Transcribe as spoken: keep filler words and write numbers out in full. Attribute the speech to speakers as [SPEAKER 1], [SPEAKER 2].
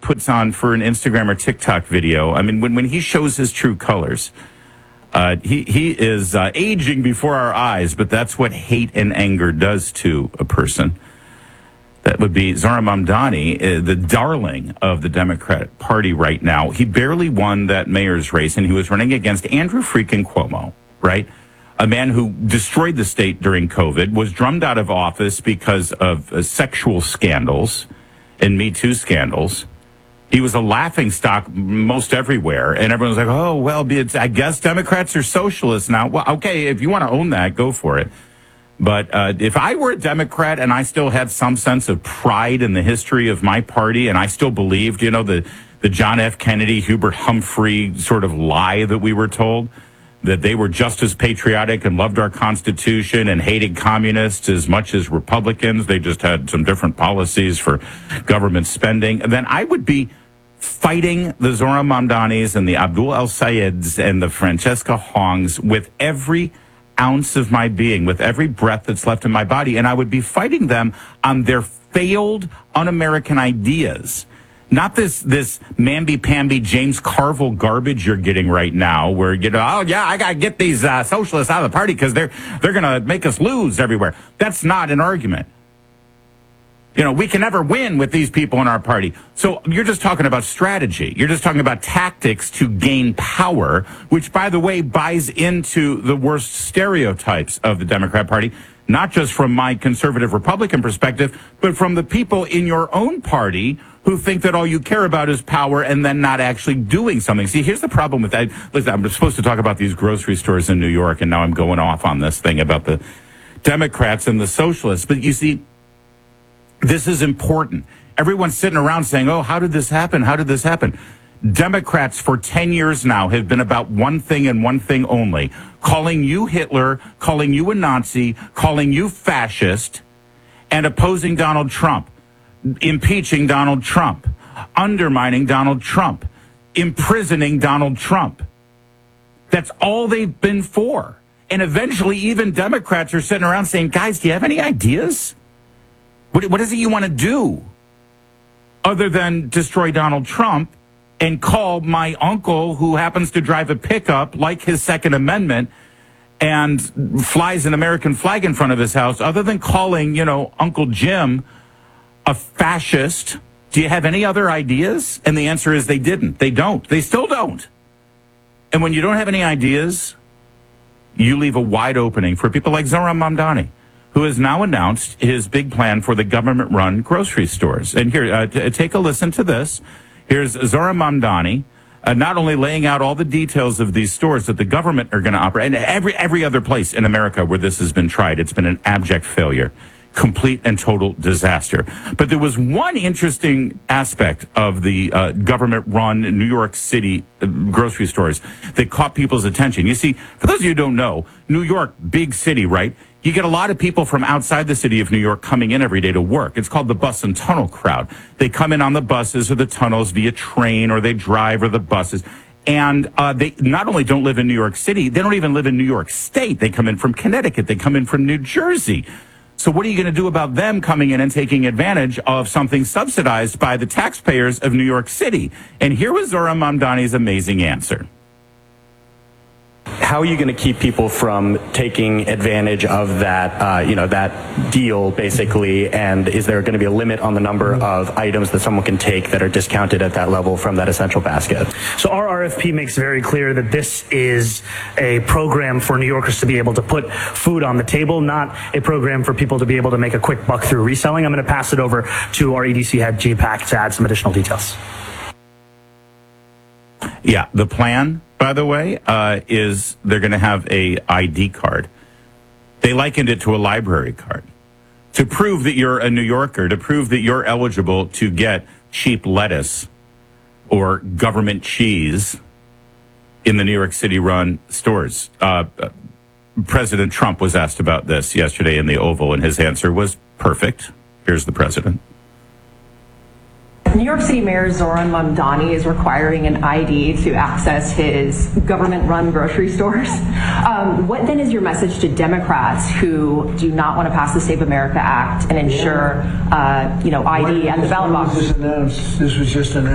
[SPEAKER 1] puts on for an Instagram or TikTok video, I mean, when, when he shows his true colors, uh, he, he is uh, aging before our eyes, but that's what hate and anger does to a person. That would be Zohran Mamdani, uh, the darling of the Democratic Party right now. He barely won that mayor's race, and he was running against Andrew freaking Cuomo, right? A man who destroyed the state during COVID, was drummed out of office because of uh, sexual scandals and Me Too scandals. He was a laughingstock most everywhere, and everyone's like, oh, well, it's, I guess Democrats are socialists now. Well, okay, if you want to own that, go for it. But uh, if I were a Democrat and I still had some sense of pride in the history of my party, and I still believed, you know, the, the John F. Kennedy, Hubert Humphrey sort of lie that we were told, that they were just as patriotic and loved our Constitution and hated communists as much as Republicans, they just had some different policies for government spending, then I would be fighting the Zohran Mamdanis and the Abdul El-Sayeds and the Francesca Hongs with every ounce of my being, with every breath that's left in my body, and I would be fighting them on their failed, un-American ideas. Not this this mamby-pamby James Carville garbage you're getting right now, where, you know, oh, yeah, I got to get these uh, socialists out of the party because they're, they're going to make us lose everywhere. That's not an argument. You know, we can never win with these people in our party. So you're just talking about strategy. You're just talking about tactics to gain power, which, by the way, buys into the worst stereotypes of the Democrat Party, not just from my conservative Republican perspective, but from the people in your own party who think that all you care about is power and then not actually doing something. See, here's the problem with that. Listen, I'm supposed to talk about these grocery stores in New York, and now I'm going off on this thing about the Democrats and the socialists. But you see, this is important. Everyone's sitting around saying, oh, how did this happen? How did this happen? Democrats for ten years now have been about one thing and one thing only: calling you Hitler, calling you a Nazi, calling you fascist, and opposing Donald Trump, impeaching Donald Trump, undermining Donald Trump, imprisoning Donald Trump. That's all they've been for. And eventually even Democrats are sitting around saying, guys, do you have any ideas? What, what is it you want to do other than destroy Donald Trump and call my uncle, who happens to drive a pickup like his Second Amendment and flies an American flag in front of his house, other than calling, you know, Uncle Jim a fascist? Do you have any other ideas? And the answer is they didn't. They don't. They still don't. And when you don't have any ideas, you leave a wide opening for people like Zohran Mamdani, who has now announced his big plan for the government-run grocery stores. And here, uh, t- take a listen to this. Here's Zohran Mamdani, uh, not only laying out all the details of these stores that the government are going to operate, and every every other place in America where this has been tried, it's been an abject failure, complete and total disaster. But there was one interesting aspect of the uh, government-run New York City uh, grocery stores that caught people's attention. You see, for those of you who don't know, New York, big city, right? You get a lot of people from outside the city of New York coming in every day to work. It's called the bus and tunnel crowd. They come in on the buses or the tunnels via train, or they drive or the buses. And uh, they not only don't live in New York City, they don't even live in New York State. They come in from Connecticut. They come in from New Jersey. So what are you going to do about them coming in and taking advantage of something subsidized by the taxpayers of New York City? And here was Zohran Mamdani's amazing answer.
[SPEAKER 2] How are you going to keep people from taking advantage of that, uh, you know, that deal, basically? And is there going to be a limit on the number of items that someone can take that are discounted at that level from that essential basket?
[SPEAKER 3] So our R F P makes very clear that this is a program for New Yorkers to be able to put food on the table, not a program for people to be able to make a quick buck through reselling. I'm going to pass it over to our E D C head, G PAC, to add some additional details.
[SPEAKER 1] Yeah, the plan, by the way, uh, is they're going to have a I D card. They likened it to a library card. To prove that you're a New Yorker, to prove that you're eligible to get cheap lettuce or government cheese in the New York City-run stores. Uh, President Trump was asked about this yesterday in the Oval, and his answer was perfect. Here's the president.
[SPEAKER 4] New York City Mayor Zohran Mamdani is requiring an I D to access his government-run grocery stores. Um, what then is your message to Democrats who do not want to pass the Save America Act and ensure, uh, you know, I D at the ballot box?
[SPEAKER 5] This was just announced. This was just announced.